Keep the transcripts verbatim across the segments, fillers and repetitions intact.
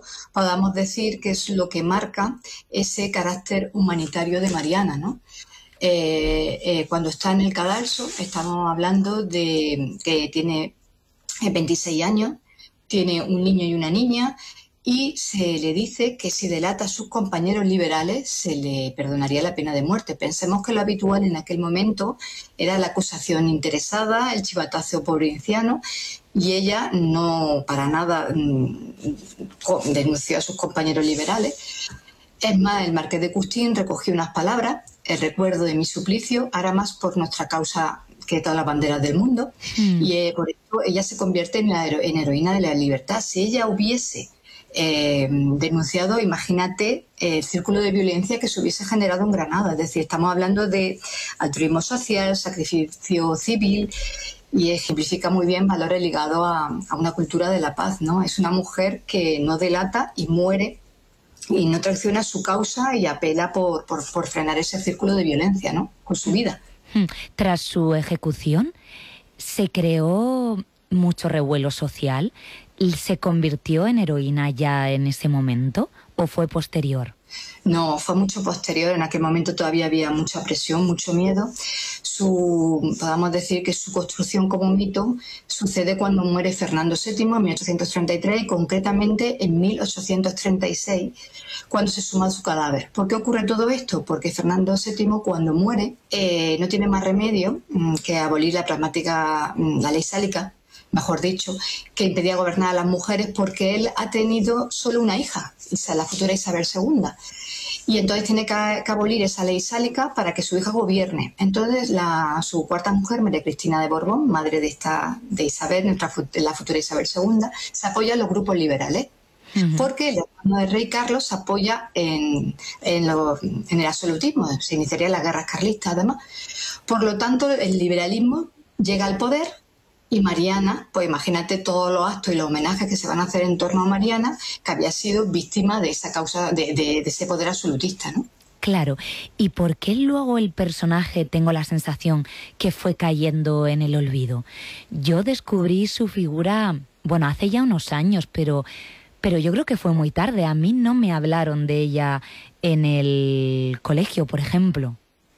podamos decir que es lo que marca ese carácter humanitario de Mariana, ¿no? Eh, eh, cuando está en el cadalso, estamos hablando de que tiene veintiséis años, tiene un niño y una niña, y se le dice que si delata a sus compañeros liberales se le perdonaría la pena de muerte. Pensemos que lo habitual en aquel momento era la acusación interesada, el chivatazo provinciano, y ella no para nada mmm, denunció a sus compañeros liberales. Es más, el marqués de Custine recogió unas palabras: el recuerdo de mi suplicio hará más por nuestra causa que todas las banderas del mundo. Mm. Y eh, por eso ella se convierte en, la hero en heroína de la libertad. Si ella hubiese eh, denunciado, imagínate eh, el círculo de violencia que se hubiese generado en Granada. Es decir, estamos hablando de altruismo social, sacrificio civil, y ejemplifica muy bien valores ligados a, a una cultura de la paz, ¿no? Es una mujer que no delata y muere y no traiciona su causa y apela por, por, por frenar ese círculo de violencia, ¿no?, con su vida. Tras su ejecución, ¿se creó mucho revuelo social? ¿Se convirtió en heroína ya en ese momento o fue posterior? No, fue mucho posterior. En aquel momento todavía había mucha presión, mucho miedo. Su, podemos decir que su construcción como mito sucede cuando muere Fernando séptimo en mil ochocientos treinta y tres y concretamente en mil ochocientos treinta y seis, cuando se suma su cadáver. ¿Por qué ocurre todo esto? Porque Fernando séptimo, cuando muere, eh, no tiene más remedio mmm, que abolir la pragmática, mmm, la ley sálica, mejor dicho, que impedía gobernar a las mujeres, porque él ha tenido solo una hija, la futura Isabel segunda. Y entonces tiene que, que abolir esa ley sálica para que su hija gobierne. Entonces la, su cuarta mujer, María Cristina de Borbón, madre de, esta, de Isabel, nuestra, la futura Isabel segunda, se apoya en los grupos liberales. Uh-huh. Porque el hermano del rey Carlos se apoya en, en, lo, en el absolutismo, se iniciarían las guerras carlistas además. Por lo tanto, el liberalismo llega al poder. Y Mariana, pues imagínate todos los actos y los homenajes que se van a hacer en torno a Mariana, que había sido víctima de esa causa, de, de, de ese poder absolutista, ¿no? Claro. ¿Y por qué luego el personaje, tengo la sensación, que fue cayendo en el olvido? Yo descubrí su figura, bueno, hace ya unos años, pero, pero yo creo que fue muy tarde. A mí no me hablaron de ella en el colegio, por ejemplo.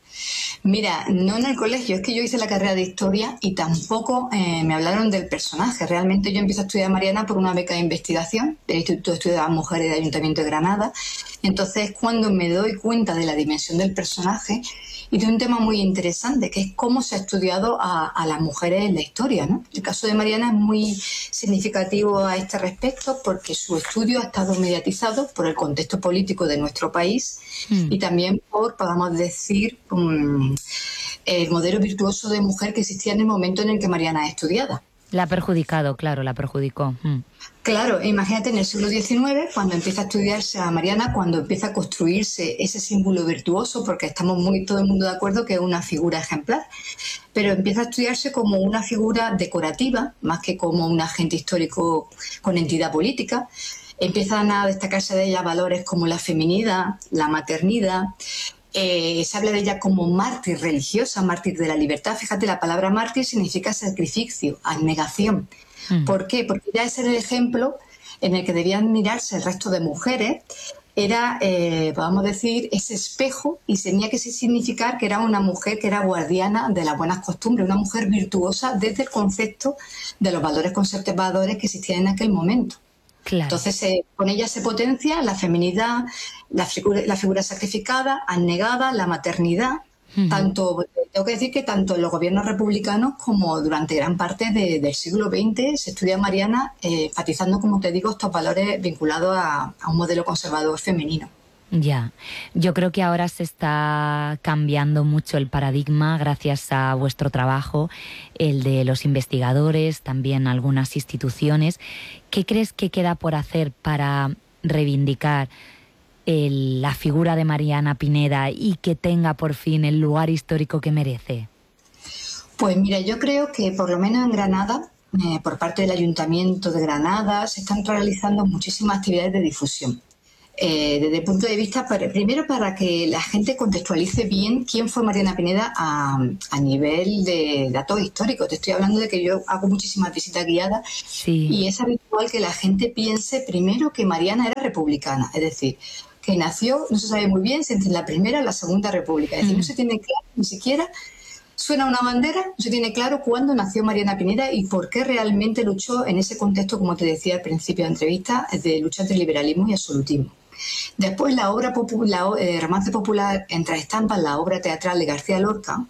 Mira, no en el colegio, es que yo hice la carrera de Historia y tampoco eh, me hablaron del personaje. Realmente yo empiezo a estudiar a Mariana por una beca de investigación del Instituto de Estudios de las Mujeres del Ayuntamiento de Granada. Entonces, cuando me doy cuenta de la dimensión del personaje y de un tema muy interesante, que es cómo se ha estudiado a, a las mujeres en la historia, ¿no? El caso de Mariana es muy significativo a este respecto porque su estudio ha estado mediatizado por el contexto político de nuestro país mm. y también por, podamos decir, um, el modelo virtuoso de mujer que existía en el momento en el que Mariana es estudiada. La ha perjudicado, claro, la perjudicó. Mm. Claro, imagínate en el siglo diecinueve, cuando empieza a estudiarse a Mariana, cuando empieza a construirse ese símbolo virtuoso, porque estamos muy todo el mundo de acuerdo que es una figura ejemplar, pero empieza a estudiarse como una figura decorativa, más que como un agente histórico con entidad política. Empiezan a destacarse de ella valores como la feminidad, la maternidad. Eh, se habla de ella como mártir religiosa, mártir de la libertad. Fíjate, la palabra mártir significa sacrificio, abnegación. Mm. ¿Por qué? Porque ya ese era el ejemplo en el que debían mirarse el resto de mujeres. Era, eh, podemos decir, ese espejo, y tenía que significar que era una mujer que era guardiana de las buenas costumbres, una mujer virtuosa desde el concepto de los valores conservadores que existían en aquel momento. Claro. Entonces, eh, con ella se potencia la feminidad, la figura, la figura sacrificada, abnegada, la maternidad. Uh-huh. Tanto, tengo que decir que tanto en los gobiernos republicanos como durante gran parte de, del siglo veinte se estudia a Mariana eh, enfatizando, como te digo, estos valores vinculados a, a un modelo conservador femenino. Ya, yo creo que ahora se está cambiando mucho el paradigma gracias a vuestro trabajo, el de los investigadores, también algunas instituciones. ¿Qué crees que queda por hacer para reivindicar el, la figura de Mariana Pineda y que tenga por fin el lugar histórico que merece? Pues mira, yo creo que por lo menos en Granada, eh, por parte del Ayuntamiento de Granada, se están realizando muchísimas actividades de difusión. Eh, desde el punto de vista, para, primero para que la gente contextualice bien quién fue Mariana Pineda a, a nivel de datos históricos. Te estoy hablando de que yo hago muchísimas visitas guiadas Sí. y es habitual que la gente piense primero que Mariana era republicana, es decir, que nació, no se sabe muy bien si entre la primera o la segunda república, es decir, Mm. no se tiene claro ni siquiera. Suena una bandera, no se tiene claro cuándo nació Mariana Pineda y por qué realmente luchó en ese contexto, como te decía al principio de la entrevista, de lucha entre liberalismo y absolutismo. Después la obra popular, eh, romance popular Entre estampas, la obra teatral de García Lorca,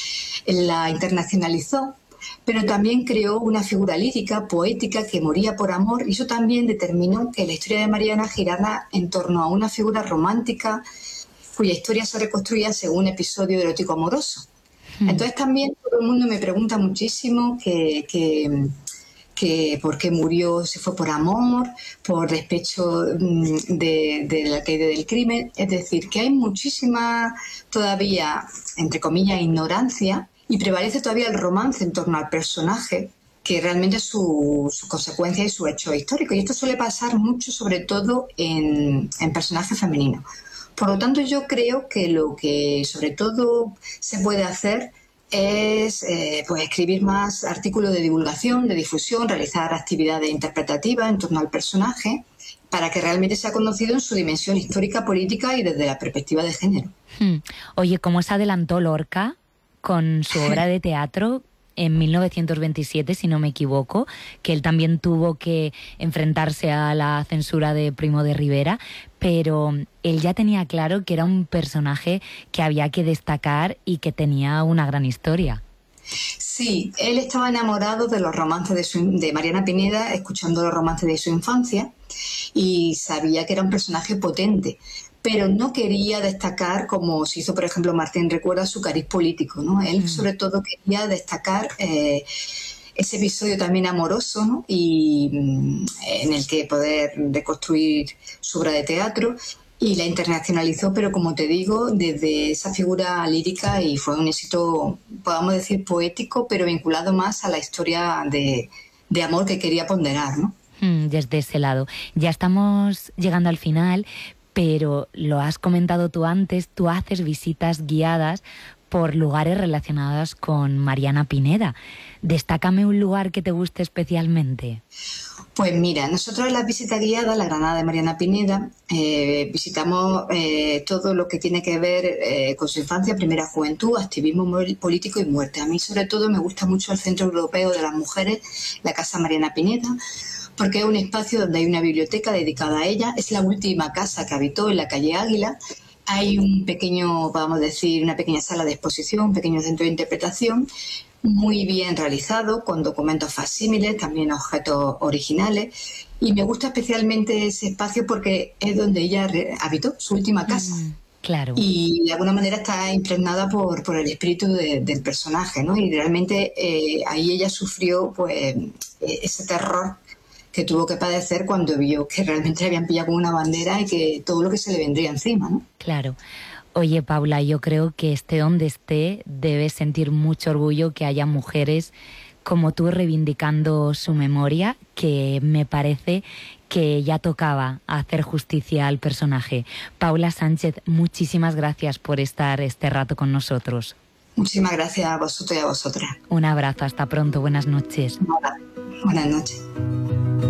la internacionalizó, pero también creó una figura lírica, poética, que moría por amor, y eso también determinó que la historia de Mariana girara en torno a una figura romántica cuya historia se reconstruía según un episodio erótico amoroso. Entonces también todo el mundo me pregunta muchísimo que, que, que por qué murió, si fue por amor, por despecho de, de la caída del crimen. Es decir, que hay muchísima todavía, entre comillas, ignorancia y prevalece todavía el romance en torno al personaje, que realmente es su, su consecuencia y su hecho histórico. Y esto suele pasar mucho, sobre todo en, en personajes femeninos. Por lo tanto, yo creo que lo que sobre todo se puede hacer es eh, pues escribir más artículos de divulgación, de difusión, realizar actividades interpretativas en torno al personaje para que realmente sea conocido en su dimensión histórica, política y desde la perspectiva de género. Hmm. Oye, ¿cómo se adelantó Lorca con su obra de teatro en mil novecientos veintisiete, si no me equivoco, que él también tuvo que enfrentarse a la censura de Primo de Rivera, pero él ya tenía claro que era un personaje que había que destacar y que tenía una gran historia? Sí, él estaba enamorado de los romances de, su, de Mariana Pineda, escuchando los romances de su infancia, y sabía que era un personaje potente, pero no quería destacar, como se hizo, por ejemplo, Martín Recuerda, su cariz político, ¿no? Él, mm. sobre todo, quería destacar eh, ese episodio también amoroso, ¿no? Y mm, en el que poder reconstruir su obra de teatro, y la internacionalizó, pero como te digo, desde esa figura lírica, y fue un éxito, podamos decir, poético, pero vinculado más a la historia de, de amor que quería ponderar, ¿no? Mm, desde ese lado. Ya estamos llegando al final, pero lo has comentado tú antes, tú haces visitas guiadas por lugares relacionados con Mariana Pineda. Destácame un lugar que te guste especialmente. Pues mira, nosotros en las visitas guiadas, la Granada de Mariana Pineda, eh, visitamos eh, todo lo que tiene que ver eh, con su infancia, primera juventud, activismo político y muerte. A mí sobre todo me gusta mucho el Centro Europeo de las Mujeres, la Casa Mariana Pineda, porque es un espacio donde hay una biblioteca dedicada a ella. Es la última casa que habitó en la calle Águila. Hay un pequeño, podemos decir, una pequeña sala de exposición, un pequeño centro de interpretación, muy bien realizado, con documentos facsímiles, también objetos originales. Y me gusta especialmente ese espacio porque es donde ella habitó, su última casa. Mm, claro. Y de alguna manera está impregnada por, por el espíritu de, del personaje, ¿no? Y realmente eh, ahí ella sufrió pues ese terror que tuvo que padecer cuando vio que realmente le habían pillado con una bandera y que todo lo que se le vendría encima, ¿no? Claro. Oye, Paula, yo creo que esté donde esté, debes sentir mucho orgullo que haya mujeres como tú reivindicando su memoria, que me parece que ya tocaba hacer justicia al personaje. Paula Sánchez, muchísimas gracias por estar este rato con nosotros. Muchísimas gracias a vosotros y a vosotras. Un abrazo, hasta pronto, buenas noches. Buenas noches.